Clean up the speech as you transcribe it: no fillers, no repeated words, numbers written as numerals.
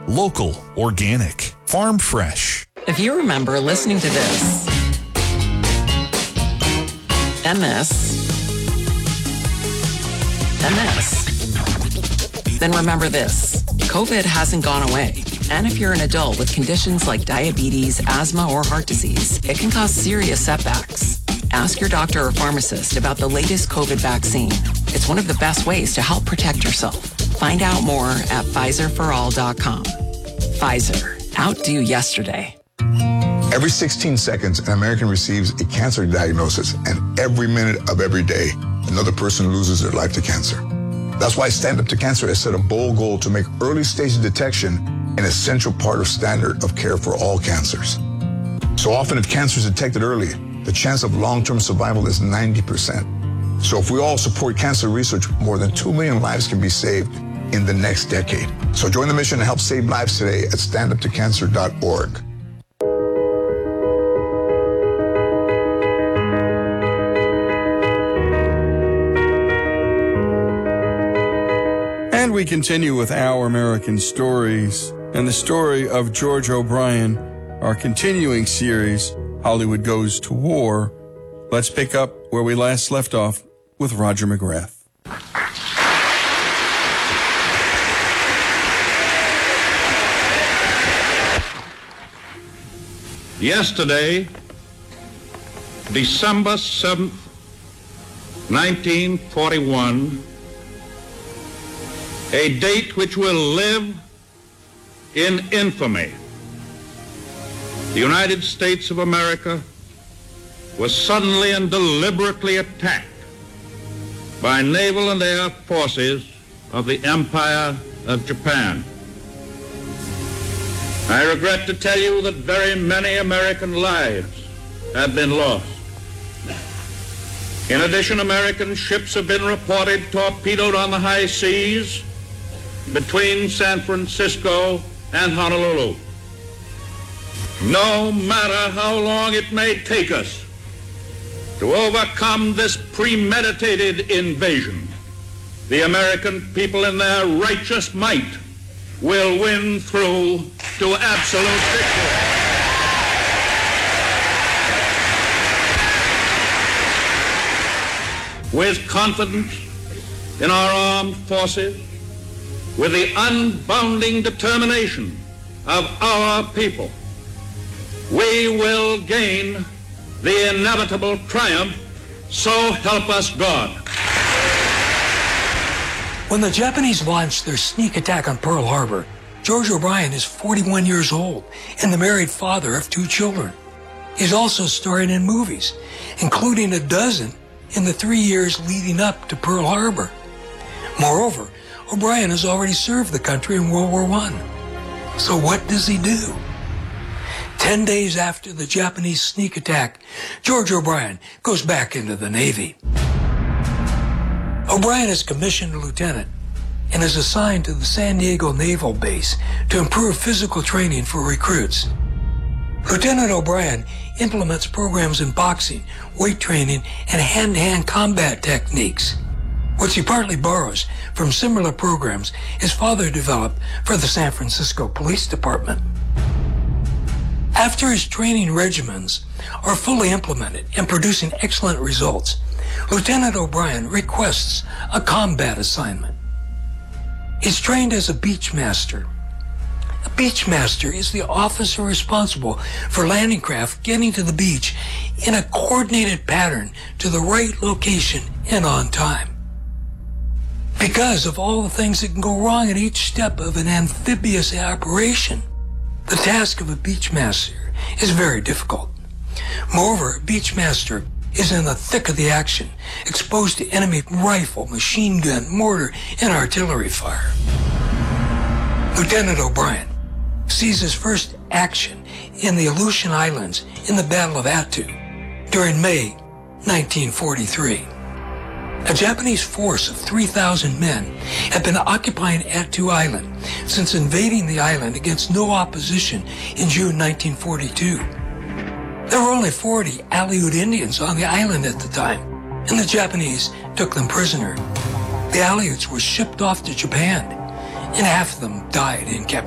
Local, organic, farm fresh. If you remember listening to this, and this, then remember this. COVID hasn't gone away. And if you're an adult with conditions like diabetes, asthma, or heart disease, it can cause serious setbacks. Ask your doctor or pharmacist about the latest COVID vaccine. It's one of the best ways to help protect yourself. Find out more at PfizerForAll.com. Pfizer, outdo yesterday. Every 16 seconds, an American receives a cancer diagnosis, and every minute of every day, another person loses their life to cancer. That's why Stand Up to Cancer has set a bold goal to make early stage detection an essential part of standard of care for all cancers. So often, if cancer is detected early, the chance of long-term survival is 90%. So if we all support cancer research, more than 2 million lives can be saved in the next decade. So join the mission to help save lives today at standuptocancer.org. And we continue with Our American Stories and the story of George O'Brien, our continuing series, Hollywood Goes to War. Let's pick up where we last left off with Roger McGrath. Yesterday, December 7th, 1941, a date which will live in infamy. The United States of America was suddenly and deliberately attacked by naval and air forces of the Empire of Japan. I regret to tell you that very many American lives have been lost. In addition, American ships have been reported torpedoed on the high seas between San Francisco and Honolulu. No matter how long it may take us to overcome this premeditated invasion, the American people in their righteous might will win through to absolute victory. With confidence in our armed forces, with the unbounding determination of our people, we will gain the inevitable triumph, so help us God. When the Japanese launched their sneak attack on Pearl Harbor, George O'Brien is 41 years old and the married father of 2 children. He's also starred in movies, including a dozen in the 3 years leading up to Pearl Harbor. Moreover, O'Brien has already served the country in World War I. So what does he do? 10 days after the Japanese sneak attack, George O'Brien goes back into the Navy. O'Brien is commissioned lieutenant and is assigned to the San Diego Naval Base to improve physical training for recruits. Lieutenant O'Brien implements programs in boxing, weight training, and hand-to-hand combat techniques, which he partly borrows from similar programs his father developed for the San Francisco Police Department. After his training regimens are fully implemented and producing excellent results, Lieutenant O'Brien requests a combat assignment. He's trained as a beachmaster. A beachmaster is the officer responsible for landing craft getting to the beach in a coordinated pattern to the right location and on time. Because of all the things that can go wrong at each step of an amphibious operation, the task of a beachmaster is very difficult. Moreover, a beachmaster is in the thick of the action, exposed to enemy rifle, machine gun, mortar, and artillery fire. Lieutenant O'Brien sees his first action in the Aleutian Islands in the Battle of Attu during May 1943. A Japanese force of 3,000 men had been occupying Attu Island since invading the island against no opposition in June 1942. There were only 40 Aleut Indians on the island at the time, and the Japanese took them prisoner. The Aleuts were shipped off to Japan, and half of them died in captivity.